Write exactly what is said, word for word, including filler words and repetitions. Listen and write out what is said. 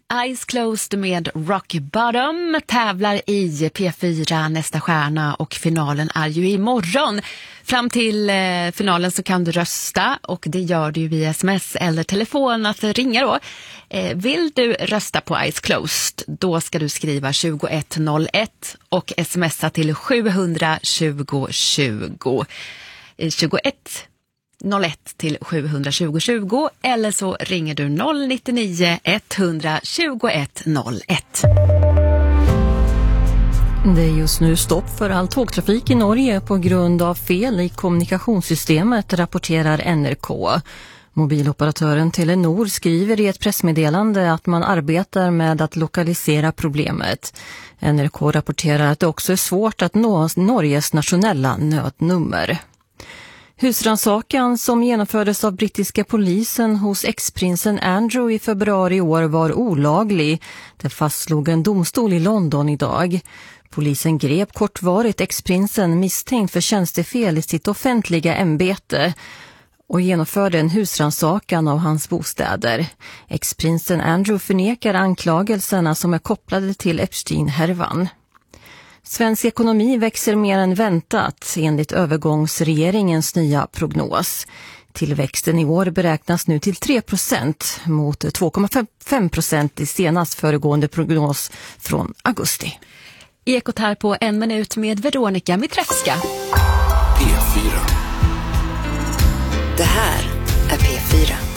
Eyes Closed med Rock Bottom tävlar i P fyra Nästa stjärna och finalen är ju imorgon. Fram till eh, finalen så kan du rösta och det gör du via sms eller telefon att ringa då. Eh, vill du rösta på Eyes Closed, då ska du skriva tjugoett noll ett och smsa till sju tjugo tjugo. Eh, tjugoett noll ett till sju tjugo tjugo eller så ringer du noll nio nio ett tjugoett noll ett. Det är just nu stopp för all tågtrafik i Norge på grund av fel i kommunikationssystemet, rapporterar N R K. Mobiloperatören Telenor skriver i ett pressmeddelande att man arbetar med att lokalisera problemet. N R K rapporterar att det också är svårt att nå Norges nationella nödnummer. Husrannsakan som genomfördes av brittiska polisen hos ex-prinsen Andrew i februari i år var olaglig. Det fastslog en domstol i London idag. Polisen grep kortvarigt ex-prinsen misstänkt för tjänstefel i sitt offentliga ämbete och genomförde en husrannsakan av hans bostäder. Ex-prinsen Andrew förnekar anklagelserna som är kopplade till Epstein-härvan. Svensk ekonomi växer mer än väntat enligt övergångsregeringens nya prognos. Tillväxten i år beräknas nu till tre procent mot två komma fem procent i senast föregående prognos från augusti. Ekot här på en minut med Veronica Mitrevska. P fyra. Det här är P fyra.